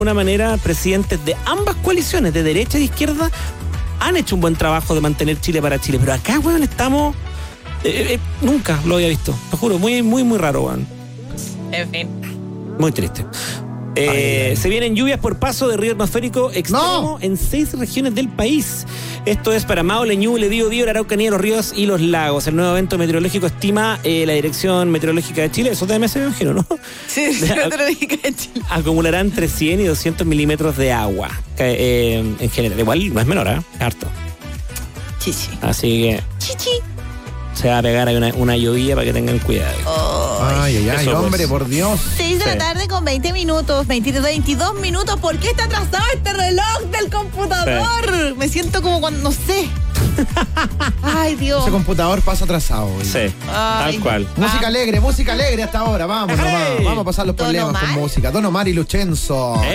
alguna manera, presidentes de ambas coaliciones, de derecha e izquierda, han hecho un buen trabajo de mantener Chile para Chile. Pero acá, weón, estamos... nunca lo había visto, te juro, muy, muy, muy raro, weón. En fin. Muy triste. Se vienen lluvias por paso de río atmosférico extremo en 6 regiones del país. Esto es para Maule, Ñuble, Biobío, la Araucanía, los ríos y los lagos. El nuevo evento meteorológico estima la Dirección Meteorológica de Chile, eso también me imagino, ¿no? Sí, Meteorológica de Chile. Acumularán entre 100 y 200 milímetros de agua en general. Igual no es menor, ¿eh? Es harto. Chichi. Así que Chichi. se va a pegar ahí una llovía para que tengan cuidado. Ay, Eso, hombre, pues. por Dios. 6 de la tarde con 20 minutos, 22 minutos. ¿Por qué está atrasado este reloj del computador? Me siento como cuando, no sé. Ay, Dios. Ese computador pasa atrasado. Hoy. Sí, Ay. tal cual. Música alegre hasta ahora. Vamos, ¡Hey! vamos a pasar los Don problemas Omar. con música. Don Omar y Lucenzo.